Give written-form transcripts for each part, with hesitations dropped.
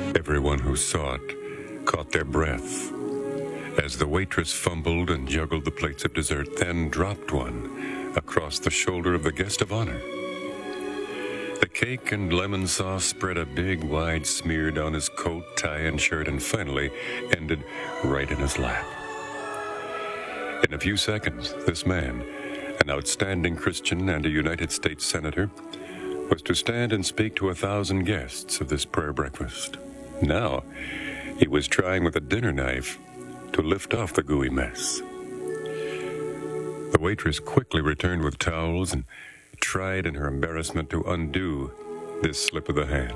Everyone who saw it caught their breath as the waitress fumbled and juggled the plates of dessert, then dropped one across the shoulder of the guest of honor. The cake and lemon sauce spread a big, wide smear down his coat, tie, and shirt, and finally ended right in his lap. In a few seconds, this man, an outstanding Christian and a United States Senator, was to stand and speak to 1,000 guests of this prayer breakfast. Now, he was trying with a dinner knife to lift off the gooey mess. The waitress quickly returned with towels and tried in her embarrassment to undo this slip of the hand.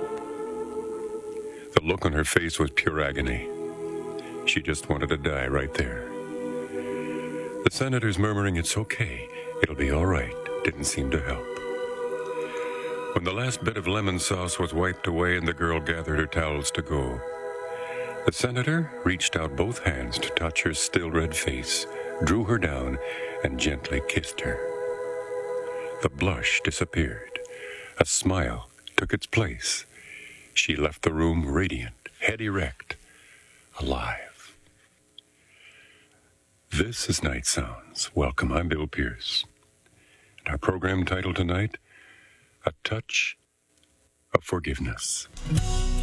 The look on her face was pure agony. She just wanted to die right there. The senator's murmuring, "It's okay, it'll be all right," didn't seem to help. When the last bit of lemon sauce was wiped away and the girl gathered her towels to go, the senator reached out both hands to touch her still red face, drew her down, and gently kissed her. The blush disappeared. A smile took its place. She left the room radiant, head erect, alive. This is Night Sounds. Welcome, I'm Bill Pierce. And our program title tonight, A Touch of Forgiveness.